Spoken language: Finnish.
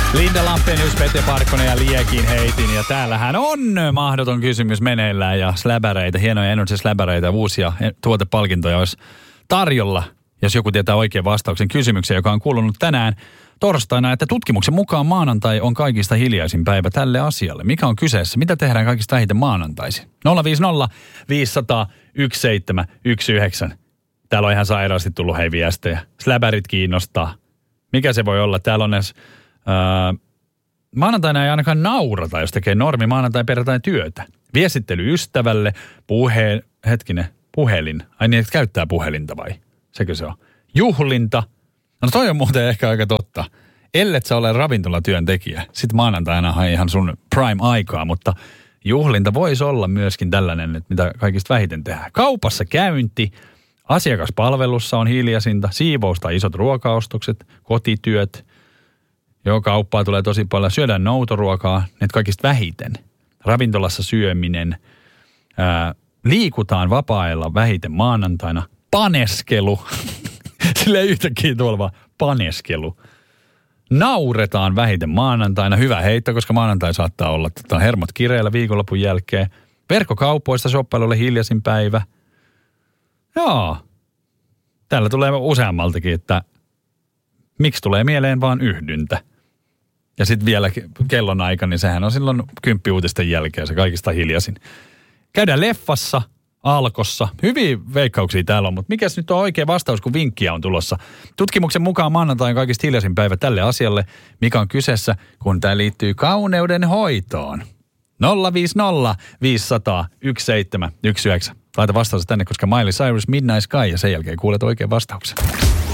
Linda Lampenius, Pete Parkkonen ja Liekin heitin. Ja täällähän on mahdoton kysymys meneillään ja släbäreitä, hienoja Energy-släbäreitä, uusia tuotepalkintoja olisi tarjolla, jos joku tietää oikean vastauksen kysymykseen, joka on kuulunut tänään torstaina, että tutkimuksen mukaan maanantai on kaikista hiljaisin päivä tälle asialle. Mikä on kyseessä? Mitä tehdään kaikista vähiten maanantaisin? 050 500 1719. Täällä on ihan sairaasti tullut viestejä. Släbärit kiinnostaa. Mikä se voi olla? Täällä on edes... maanantaina ei ainakaan naurata, jos tekee normi maanantai perjantai työtä. Viestittely ystävälle, puhelin. Ai niin, että käyttää puhelinta vai? Sekö se on? Juhlinta. No toi on muuten ehkä aika totta. Ellet sä ole ravintolatyöntekijä. Sitten maanantaina on ihan sun prime-aikaa, mutta juhlinta voisi olla myöskin tällainen, että mitä kaikista vähiten tehdään. Kaupassa käynti, asiakaspalvelussa on hiljaisinta, siivous tai isot ruokaostokset, kotityöt. Joo, kauppaa tulee tosi paljon. Syödään noutoruokaa, ne kaikista vähiten. Ravintolassa syöminen. Liikutaan vapaa-ajalla vähiten maanantaina. Paneskelu. Silleen yhtäkkiä tuolla vaan paneskelu. Nauretaan vähiten maanantaina. Hyvä heitto, koska maanantai saattaa olla hermot kireillä viikonlopun jälkeen. Verkkokaupoista shoppailulle hiljaisin päivä. Joo. Täällä tulee useammaltakin, että miksi tulee mieleen vaan yhdyntä. Ja sitten vielä kellonaika, niin sehän on silloin 10 uutisten jälkeen se kaikista hiljaisin. Käydään leffassa, Alkossa. Hyviä veikkauksia täällä on, mutta mikäs nyt on oikea vastaus, kun vinkkiä on tulossa? Tutkimuksen mukaan maanantai on kaikista hiljaisin päivä tälle asialle, mikä on kyseessä, kun tämä liittyy kauneuden hoitoon. 050 500 1719. Laita vastaus tänne, koska Miley Cyrus Midnight Sky ja sen jälkeen kuulet oikean vastauksen.